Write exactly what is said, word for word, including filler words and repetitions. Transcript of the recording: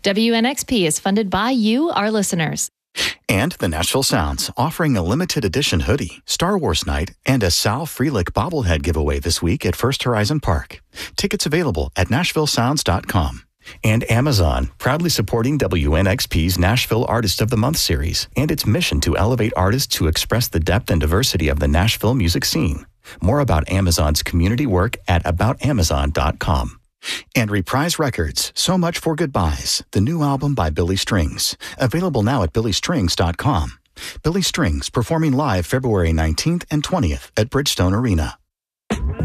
W N X P is funded by you, our listeners. And the Nashville Sounds, offering a limited edition hoodie, Star Wars Night, and a Sal Frelick bobblehead giveaway this week at First Horizon Park. Tickets available at nashville sounds dot com. And Amazon, proudly supporting W N X P's Nashville Artist of the Month series and its mission to elevate artists who express the depth and diversity of the Nashville music scene. More about Amazon's community work at about amazon dot com. And Reprise Records, So Much for Goodbyes, the new album by Billy Strings, available now at billy strings dot com. Billy Strings performing live February nineteenth and twentieth at Bridgestone Arena.